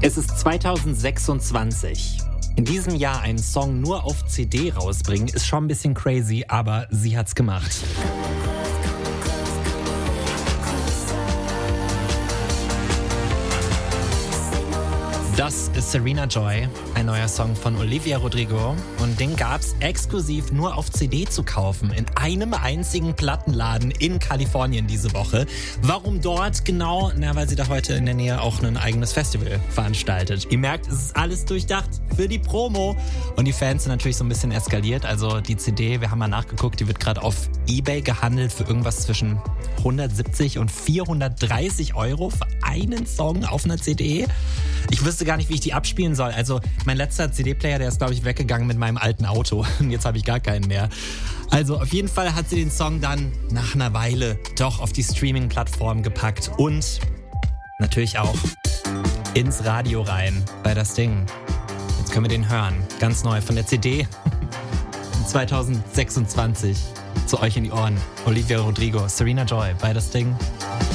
Es ist 2026. In diesem Jahr einen Song nur auf CD rausbringen, ist schon ein bisschen crazy, aber sie hat's gemacht. Das ist Serena Joy, ein neuer Song von Olivia Rodrigo. Und den gab's exklusiv nur auf CD zu kaufen, in einem einzigen Plattenladen in Kalifornien diese Woche. Warum dort genau? Na, weil sie da heute in der Nähe auch ein eigenes Festival veranstaltet. Ihr merkt, es ist alles durchdacht für die Promo. Und die Fans sind natürlich so ein bisschen eskaliert. Also die CD, wir haben mal nachgeguckt, die wird gerade auf eBay gehandelt für irgendwas zwischen 170 und 430 Euro für einen Song auf einer CD. Ich wüsste gar nicht, wie ich die abspielen soll. Also mein letzter CD-Player, der ist, glaube ich, weggegangen mit meinem alten Auto. Und jetzt habe ich gar keinen mehr. Also auf jeden Fall hat sie den Song dann nach einer Weile doch auf die Streaming-Plattform gepackt. Und natürlich auch ins Radio rein bei das Ding. Jetzt können wir den hören. Ganz neu von der CD 2026 zu euch in die Ohren. Olivia Rodrigo, Serena Joy bei das Ding.